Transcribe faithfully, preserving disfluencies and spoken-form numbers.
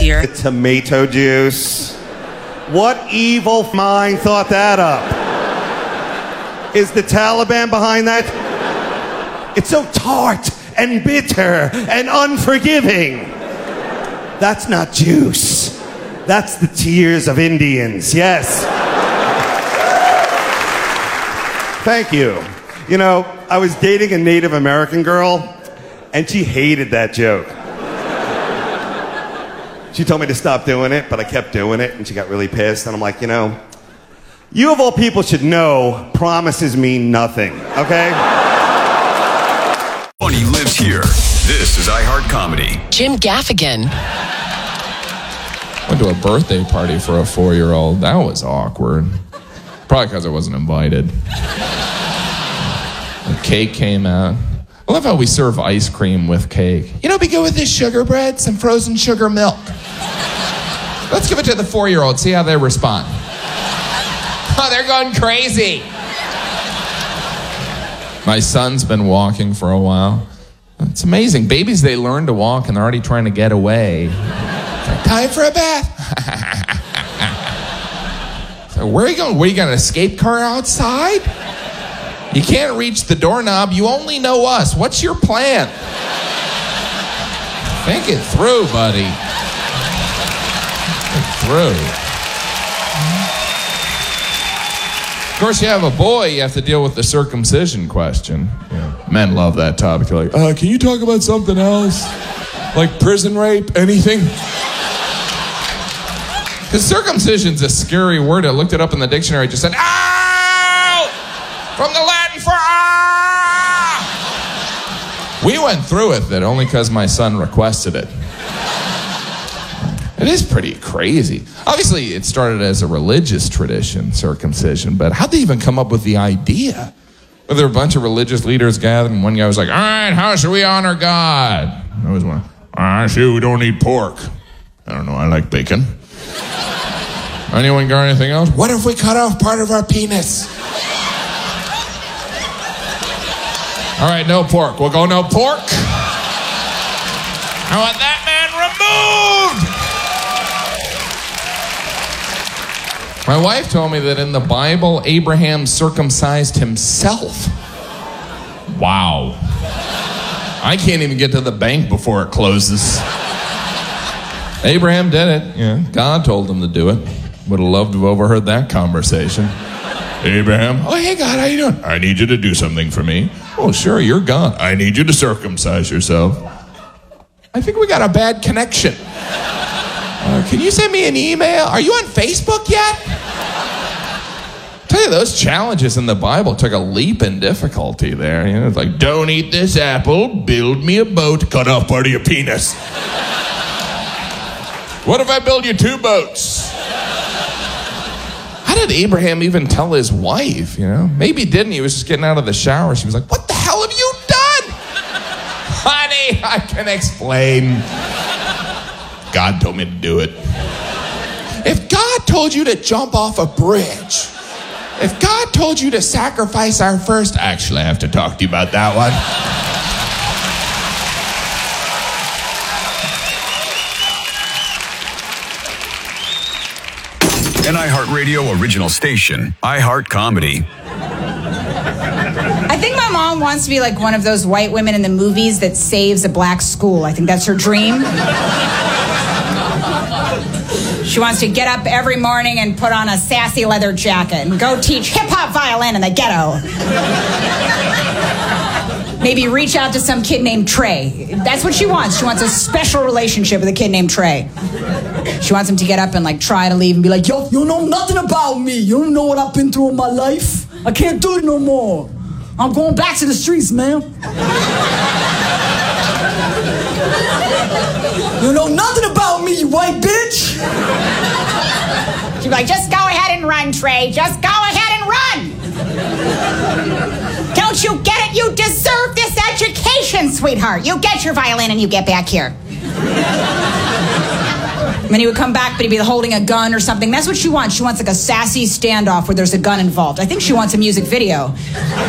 here. Tomato juice. What evil mind thought that up? Is the Taliban behind that? It's so tart and bitter and unforgiving. That's not juice. That's the tears of Indians, yes. Thank you. You know, I was dating a Native American girl, and she hated that joke. She told me to stop doing it, but I kept doing it, and she got really pissed, and I'm like, you know, you of all people should know promises mean nothing, okay? Funny lives here. This is iHeart Comedy. Jim Gaffigan. Went to a birthday party for a four-year-old. That was awkward. Probably because I wasn't invited. The cake came out. I love how we serve ice cream with cake. You know, it'd be good with this sugar bread, some frozen sugar milk. Let's give it to the four-year-old, see how they respond. Oh, they're going crazy. My son's been walking for a while. It's amazing. Babies, they learn to walk and they're already trying to get away. Time for a bath. So where are you going? Where are you going? An escape car outside? You can't reach the doorknob. You only know us. What's your plan? Think it through, buddy. Think it through. Of course, you have a boy, you have to deal with the circumcision question. Yeah. Men love that topic. They're like, uh, can you talk about something else? Like prison rape, anything? Because circumcision's a scary word. I looked it up in the dictionary. It just said, ow! From the Latin for ah! We went through with it only because my son requested it. It is pretty crazy. Obviously, it started as a religious tradition, circumcision, but how'd they even come up with the idea? Well, there were a bunch of religious leaders gathered, and one guy was like, all right, how should we honor God? And I was one, ah, shoot, we don't eat pork. I don't know, I like bacon. Anyone got anything else? What if we cut off part of our penis? All right, no pork. We'll go no pork. I want that man removed. My wife told me that in the Bible, Abraham circumcised himself. Wow. I can't even get to the bank before it closes. Abraham did it. Yeah, God told him to do it. Would have loved to have overheard that conversation. Abraham, oh, hey, God, how you doing? I need you to do something for me. Oh, sure, you're God. I need you to circumcise yourself. I think we got a bad connection. Uh, can you send me an email? Are you on Facebook yet? Tell you, those challenges in the Bible took a leap in difficulty there. You know, it's like, don't eat this apple, build me a boat, cut off part of your penis. What if I build you two boats? How did Abraham even tell his wife, you know? Maybe he didn't. He was just getting out of the shower. She was like, what the hell have you done? Honey, I can explain. God told me to do it. If God told you to jump off a bridge, if God told you to sacrifice our first... Actually, I have to talk to you about that one. An iHeartRadio original station, iHeart Comedy. I think my mom wants to be like one of those white women in the movies that saves a black school. I think that's her dream. She wants to get up every morning and put on a sassy leather jacket and go teach hip-hop violin in the ghetto. Maybe reach out to some kid named Trey. That's what she wants. She wants a special relationship with a kid named Trey. She wants him to get up and like try to leave and be like, yo, you know nothing about me. You don't know what I've been through in my life. I can't do it no more. I'm going back to the streets, man. You know nothing about me, you white bitch. She'd be like, just go ahead and run, Trey. Just go ahead and run. Don't you get it? You deserve this education, sweetheart. You get your violin and you get back here. And then he would come back, but he'd be holding a gun or something. That's what she wants. She wants like a sassy standoff where there's a gun involved. I think she wants a music video.